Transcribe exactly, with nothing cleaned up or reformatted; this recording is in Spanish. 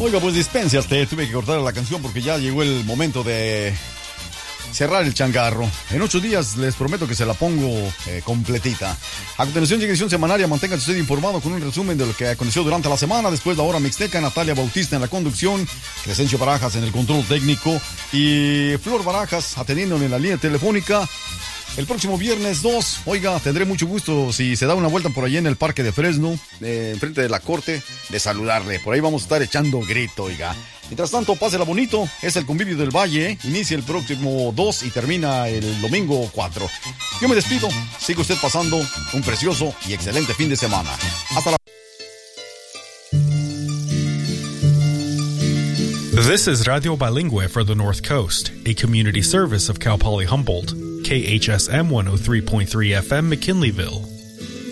Oiga, pues dispensas, te tuve que cortar la canción porque ya llegó el momento de cerrar el changarro. En ocho días les prometo que se la pongo eh, completita. A continuación llega edición semanaria. Manténgase usted informado con un resumen de lo que aconteció durante la semana. Después la hora mixteca, Natalia Bautista en la conducción, Crescencio Barajas en el control técnico y Flor Barajas atendiéndome en la línea telefónica. El próximo viernes dos, oiga, tendré mucho gusto si se da una vuelta por allí en el Parque de Fresno, eh, enfrente de la corte, de saludarle. Por ahí vamos a estar echando grito, oiga. Mientras tanto, pásela bonito, es el Convivio del Valle, ¿eh? Inicia el próximo dos y termina el domingo cuatro. Yo me despido, siga usted pasando un precioso y excelente fin de semana. Hasta la... This is Radio Bilingüe for the North Coast, a community service of Cal Poly Humboldt, K H S M one oh three point three F M McKinleyville.